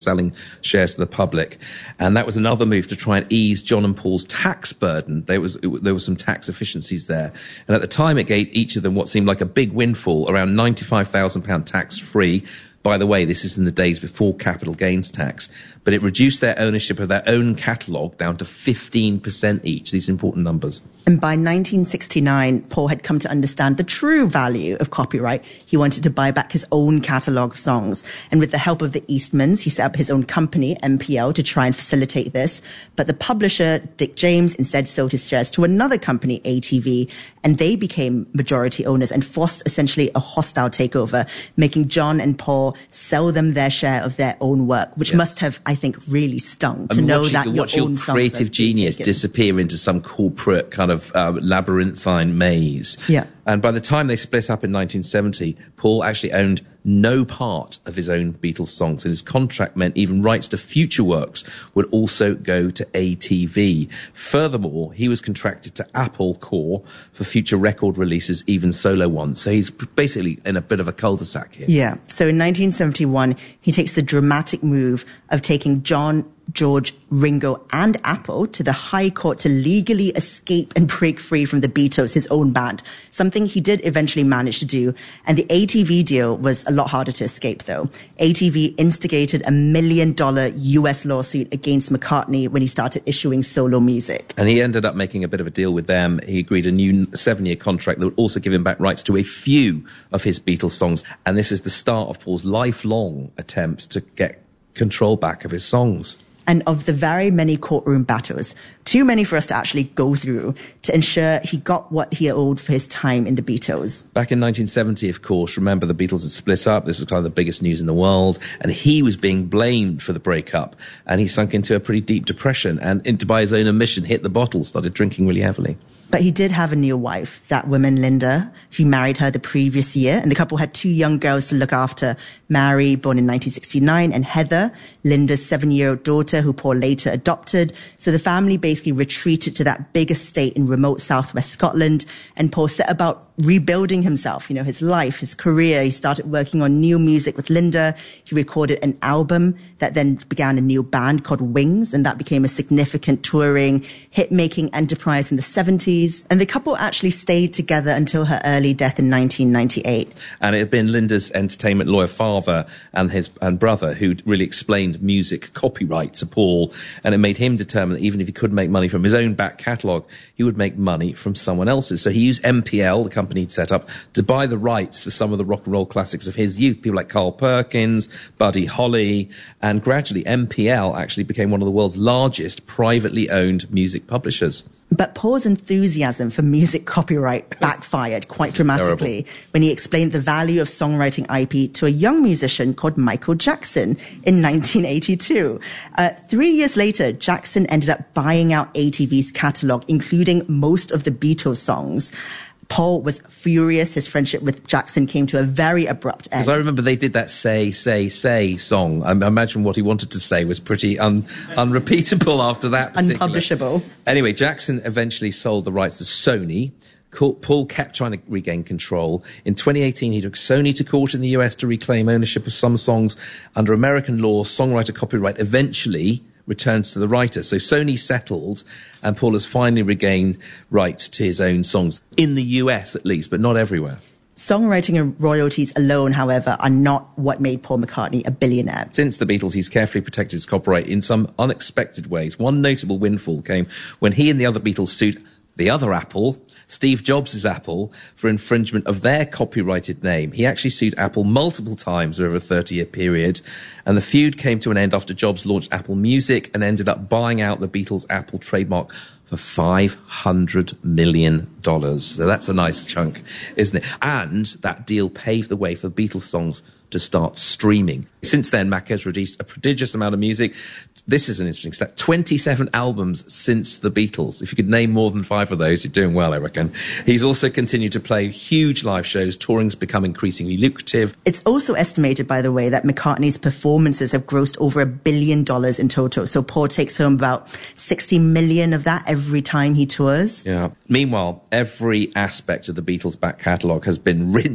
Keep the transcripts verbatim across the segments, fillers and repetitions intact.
selling shares to the public. And that was another move to try and ease John and Paul's tax burden. There was, it, there were some tax efficiencies there. And at the time, it gave each of them what seemed like a big windfall, around ninety-five thousand pounds tax-free. By the way, this is in the days before capital gains tax. But it reduced their ownership of their own catalogue down to fifteen percent each, these important numbers. And by nineteen sixty-nine, Paul had come to understand the true value of copyright. He wanted to buy back his own catalogue of songs. And with the help of the Eastmans, he set up his own company, M P L, to try and facilitate this. But the publisher, Dick James, instead sold his shares to another company, A T V, and they became majority owners and forced essentially a hostile takeover, making John and Paul sell them their share of their own work, which yeah. must have, I think, really stung to I mean, know watching, that your watch your own creative genius disappear into some corporate kind of uh, labyrinthine maze. Yeah. And by the time they split up in nineteen seventy, Paul actually owned no part of his own Beatles songs, and his contract meant even rights to future works would also go to A T V. Furthermore, he was contracted to Apple Corps for future record releases, even solo ones. So he's basically in a bit of a cul-de-sac here. Yeah. So in nineteen seventy-one, he takes the dramatic move of taking John, George, Ringo, and Apple to the High Court to legally escape and break free from the Beatles, his own band, something he did eventually manage to do. And the A T V deal was a lot harder to escape, though. A T V instigated a million dollar U S lawsuit against McCartney when he started issuing solo music. And he ended up making a bit of a deal with them. He agreed a new seven-year contract that would also give him back rights to a few of his Beatles songs. And this is the start of Paul's lifelong attempts to get control back of his songs. And of the very many courtroom battles, too many for us to actually go through, to ensure he got what he owed for his time in the Beatles. Back in nineteen seventy, of course, remember the Beatles had split up. This was kind of the biggest news in the world. And he was being blamed for the breakup. And he sunk into a pretty deep depression and, into by his own admission, hit the bottle, started drinking really heavily. But he did have a new wife, that woman, Linda. He married her the previous year, and the couple had two young girls to look after. Mary, born in nineteen sixty-nine, and Heather, Linda's seven-year-old daughter, who Paul later adopted. So the family basically retreated to that big estate in remote southwest Scotland, and Paul set about rebuilding himself, you know, his life, his career. He started working on new music with Linda. He recorded an album that then began a new band called Wings, and that became a significant touring, hit-making enterprise in the seventies. And the couple actually stayed together until her early death in nineteen ninety-eight. And it had been Linda's entertainment lawyer father and his and brother who'd really explained music copyright to Paul, and it made him determine that even if he couldn't make money from his own back catalogue, he would make money from someone else's. So he used M P L, the company he'd set up, to buy the rights for some of the rock and roll classics of his youth, people like Carl Perkins, Buddy Holly, and gradually M P L actually became one of the world's largest privately owned music publishers. But Paul's enthusiasm for music copyright backfired quite dramatically when he explained the value of songwriting I P to a young musician called Michael Jackson in nineteen eighty-two. Uh, three years later, Jackson ended up buying out A T V's catalogue, including most of the Beatles songs. Paul was furious. His friendship with Jackson came to a very abrupt end. Because I remember they did that Say, Say, Say song. I imagine what he wanted to say was pretty un- unrepeatable after that particular. Unpublishable. Anyway, Jackson eventually sold the rights to Sony. Paul kept trying to regain control. In twenty eighteen, he took Sony to court in the U S to reclaim ownership of some songs. Under American law, songwriter copyright eventually returns to the writer. So Sony settled, and Paul has finally regained rights to his own songs, in the U S at least, but not everywhere. Songwriting and royalties alone, however, are not what made Paul McCartney a billionaire. Since the Beatles, he's carefully protected his copyright in some unexpected ways. One notable windfall came when he and the other Beatles sued the other Apple, Steve Jobs' Apple, for infringement of their copyrighted name. He actually sued Apple multiple times over a thirty-year period, and the feud came to an end after Jobs launched Apple Music and ended up buying out the Beatles' Apple trademark for five hundred million dollars. So that's a nice chunk, isn't it? And that deal paved the way for the Beatles songs to start streaming. Since then, Mac has released a prodigious amount of music. This is an interesting stat. twenty-seven albums since the Beatles. If you could name more than five of those, you're doing well, I reckon. He's also continued to play huge live shows. Touring's become increasingly lucrative. It's also estimated, by the way, that McCartney's performances have grossed over a billion dollars in total. So Paul takes home about sixty million of that every time he tours. Yeah. Meanwhile, every aspect of the Beatles' back catalogue has been rinsed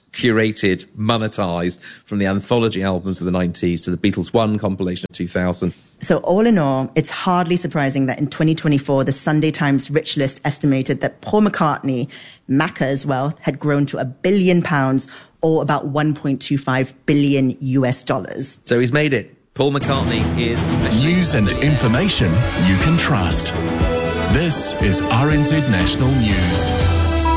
curated, monetised, from the anthology albums of the nineties to the Beatles One compilation of two thousand. So all in all, it's hardly surprising that in twenty twenty-four, the Sunday Times Rich List estimated that Paul McCartney, Macca's wealth, had grown to a billion pounds, or about one point two five billion U S dollars. So he's made it. Paul McCartney is news and information you can trust. This is R N Z National News.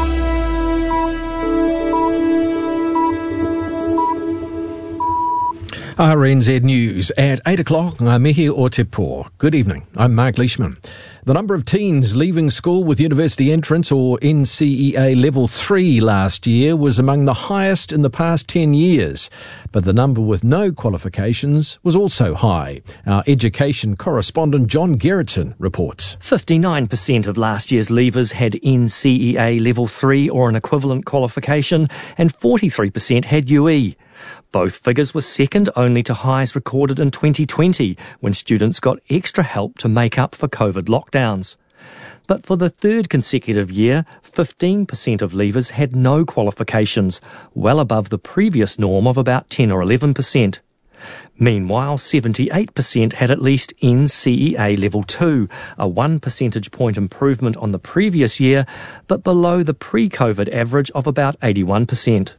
R N Z News at eight o'clock. I'm Mihi Otepo. Good evening. I'm Mark Leishman. The number of teens leaving school with university entrance or N C E A Level three last year was among the highest in the past ten years. But the number with no qualifications was also high. Our education correspondent John Gerritsen reports. fifty-nine percent of last year's leavers had N C E A Level three or an equivalent qualification, and forty-three percent had U E. Both figures were second only to highs recorded in twenty twenty, when students got extra help to make up for COVID lockdowns. But for the third consecutive year, fifteen percent of leavers had no qualifications, well above the previous norm of about ten or eleven percent. Meanwhile, seventy-eight percent had at least N C E A Level two, a one percentage point improvement on the previous year, but below the pre-COVID average of about eighty-one percent.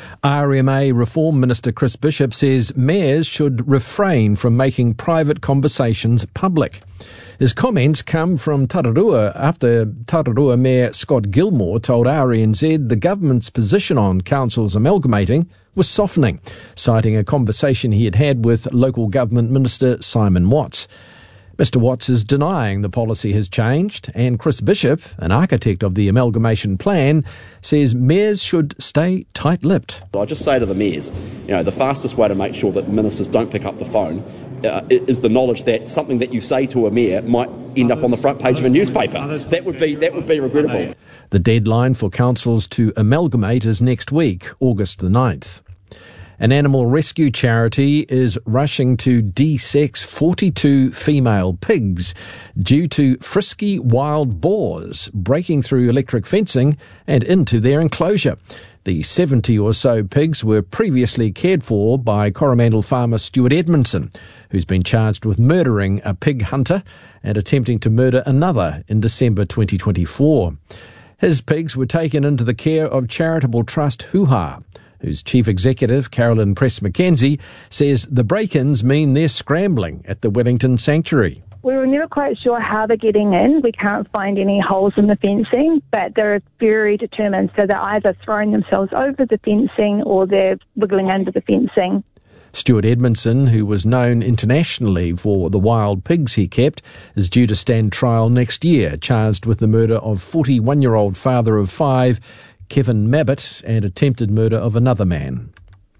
R M A Reform Minister Chris Bishop says mayors should refrain from making private conversations public. His comments come from Tararua after Tararua Mayor Scott Gilmore told R N Z the government's position on councils amalgamating was softening, citing a conversation he had had with local government minister Simon Watts. Mister Watts is denying the policy has changed, and Chris Bishop, an architect of the amalgamation plan, says mayors should stay tight-lipped. I just say to the mayors, you know, the fastest way to make sure that ministers don't pick up the phone uh, is the knowledge that something that you say to a mayor might end up on the front page of a newspaper. That would be that would be regrettable. The deadline for councils to amalgamate is next week, August the ninth. An animal rescue charity is rushing to de-sex forty-two female pigs due to frisky wild boars breaking through electric fencing and into their enclosure. The seventy or so pigs were previously cared for by Coromandel farmer Stuart Edmondson, who's been charged with murdering a pig hunter and attempting to murder another in December twenty twenty-four. His pigs were taken into the care of charitable trust Hoo-Ha, whose chief executive, Carolyn Press-McKenzie, says the break-ins mean they're scrambling at the Wellington Sanctuary. We were never quite sure how they're getting in. We can't find any holes in the fencing, but they're very determined, so they're either throwing themselves over the fencing or they're wiggling under the fencing. Stuart Edmondson, who was known internationally for the wild pigs he kept, is due to stand trial next year, charged with the murder of forty-one-year-old father of five, Kevin Mabbitt, and attempted murder of another man.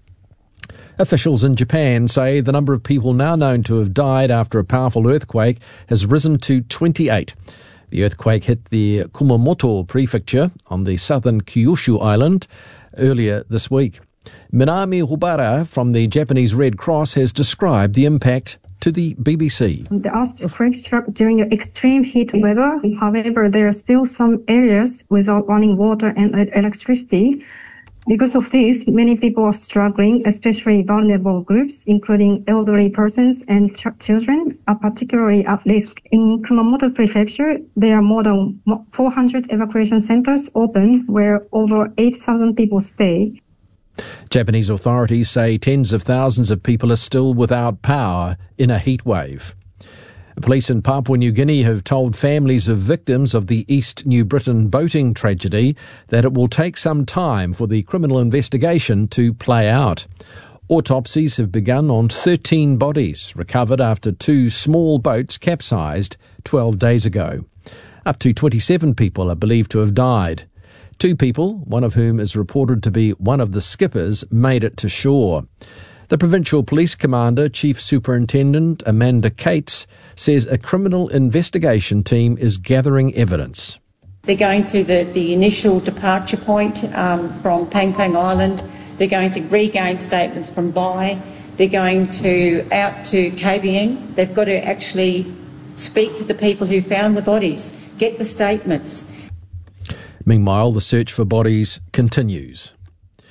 Officials in Japan say the number of people now known to have died after a powerful earthquake has risen to twenty-eight. The earthquake hit the Kumamoto prefecture on the southern Kyushu island earlier this week. Minami Hubara from the Japanese Red Cross has described the impact to the B B C. The earthquake struck during an extreme heat weather. However, there are still some areas without running water and electricity. Because of this, many people are struggling, especially vulnerable groups, including elderly persons and ch- children, are particularly at risk. In Kumamoto Prefecture, there are more than four hundred evacuation centers open where over eight thousand people stay. Japanese authorities say tens of thousands of people are still without power in a heat wave. Police in Papua New Guinea have told families of victims of the East New Britain boating tragedy that it will take some time for the criminal investigation to play out. Autopsies have begun on thirteen bodies recovered after two small boats capsized twelve days ago. Up to twenty-seven people are believed to have died. Two people, one of whom is reported to be one of the skippers, made it to shore. The Provincial Police Commander, Chief Superintendent Amanda Cates, says a criminal investigation team is gathering evidence. They're going to the, the initial departure point um, from Pang Pang Island. They're going to regain statements from Bai. They're going to out to Kavieng. They've got to actually speak to the people who found the bodies, get the statements. Meanwhile, the search for bodies continues.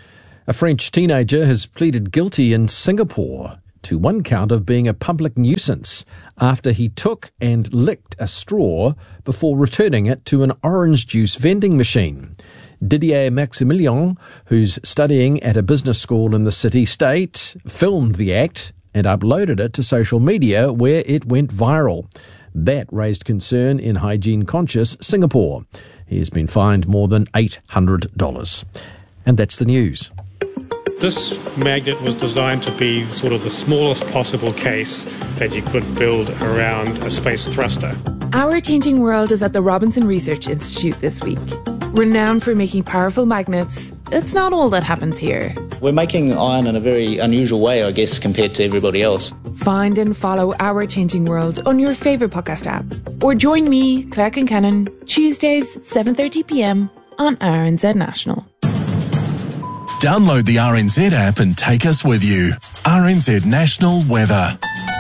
A French teenager has pleaded guilty in Singapore to one count of being a public nuisance after he took and licked a straw before returning it to an orange juice vending machine. Didier Maximilian, who's studying at a business school in the city-state, filmed the act and uploaded it to social media where it went viral. That raised concern in hygiene-conscious Singapore. He has been fined more than eight hundred dollars. And that's the news. This magnet was designed to be sort of the smallest possible case that you could build around a space thruster. Our Changing World is at the Robinson Research Institute this week. Renowned for making powerful magnets, it's not all that happens here. We're making iron in a very unusual way, I guess, compared to everybody else. Find and follow Our Changing World on your favourite podcast app. Or join me, Claire Kincannon, Tuesdays, seven thirty p.m. on R N Z National. Download the R N Z app and take us with you. R N Z National Weather.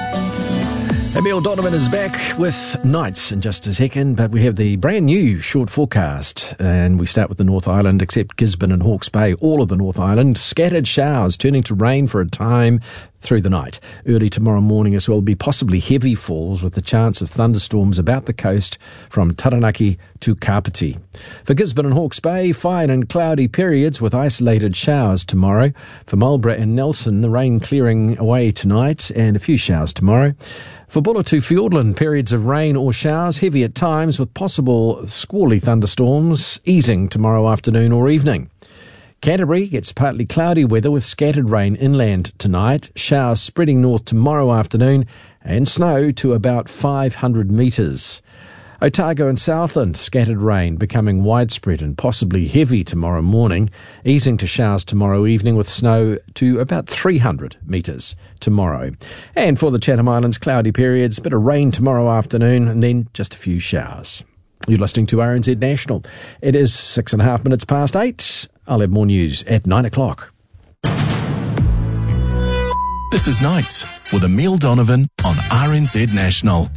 Emil Donovan is back with nights in just a second, but we have the brand new short forecast, and we start with the North Island, except Gisborne and Hawke's Bay, all of the North Island. Scattered showers turning to rain for a time through the night. Early tomorrow morning as well, be possibly heavy falls with the chance of thunderstorms about the coast from Taranaki to Kapiti. For Gisborne and Hawke's Bay, fine and cloudy periods with isolated showers tomorrow. For Marlborough and Nelson, the rain clearing away tonight and a few showers tomorrow. For Buller to Fiordland, periods of rain or showers, heavy at times with possible squally thunderstorms, easing tomorrow afternoon or evening. Canterbury gets partly cloudy weather with scattered rain inland tonight, showers spreading north tomorrow afternoon, and snow to about five hundred metres. Otago and Southland, scattered rain becoming widespread and possibly heavy tomorrow morning, easing to showers tomorrow evening with snow to about three hundred metres tomorrow. And for the Chatham Islands, cloudy periods, bit of rain tomorrow afternoon, and then just a few showers. You're listening to R N Z National. It is six and a half minutes past eight. I'll have more news at nine o'clock. This is Nights with Emil Donovan on R N Z National.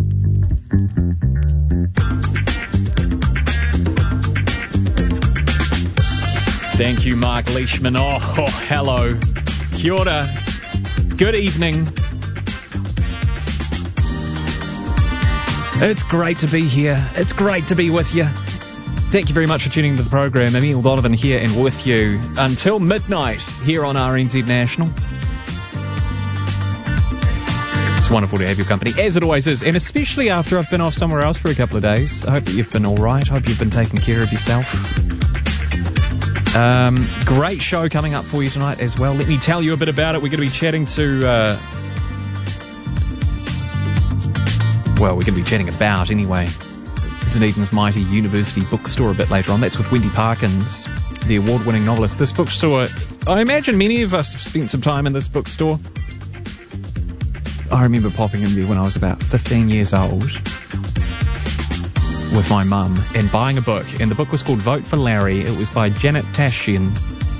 Thank you, Mark Leishman. Oh, oh, hello. Kia ora. Good evening. It's great to be here. It's great to be with you. Thank you very much for tuning into the program. Emil Donovan here and with you until midnight here on R N Z National. It's wonderful to have your company, as it always is, and especially after I've been off somewhere else for a couple of days. I hope that you've been all right. I hope you've been taking care of yourself. Um, great show coming up for you tonight as well. Let me tell you a bit about it. We're going to be chatting to... Uh, well, we're going to be chatting about, anyway, Dunedin's mighty university bookstore a bit later on. That's with Wendy Parkins, the award-winning novelist. This bookstore, I imagine many of us have spent some time in this bookstore. I remember popping in there when I was about fifteen years old with my mum and buying a book, and the book was called Vote for Larry. It was by Janet Tashian.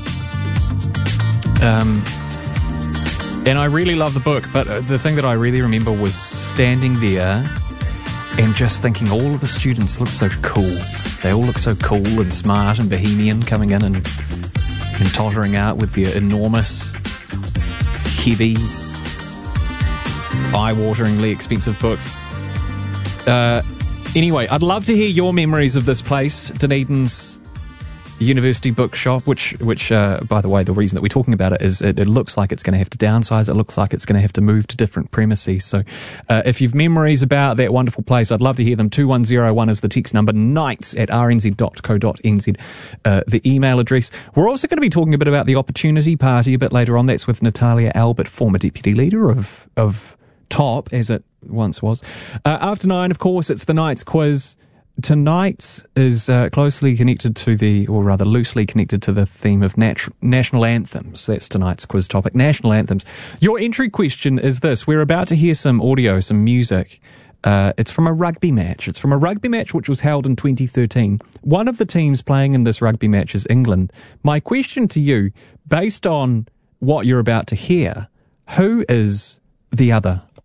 Um, and I really love the book, but the thing that I really remember was standing there and just thinking all of the students look so cool. They all look so cool and smart and bohemian, coming in and, and tottering out with their enormous, heavy, eye-wateringly expensive books. Uh, anyway, I'd love to hear your memories of this place, Dunedin's University Bookshop, which, which uh, by the way, the reason that we're talking about it is it, it looks like it's going to have to downsize. It looks like it's going to have to move to different premises. So uh, if you've memories about that wonderful place, I'd love to hear them. two one zero one is the text number, nights at r n z dot co dot n z, uh, the email address. We're also going to be talking a bit about the Opportunity Party a bit later on. That's with Natalia Albert, former deputy leader of, of Top, as it once was. Uh, after nine, of course, it's the Nights quiz. Tonight is uh, closely connected to the, or rather loosely connected to the theme of nat- national anthems. That's tonight's quiz topic, national anthems. Your entry question is this. We're about to hear some audio, some music. Uh, it's from a rugby match. It's from a rugby match which was held in twenty thirteen. One of the teams playing in this rugby match is England. My question to you, based on what you're about to hear, who is the other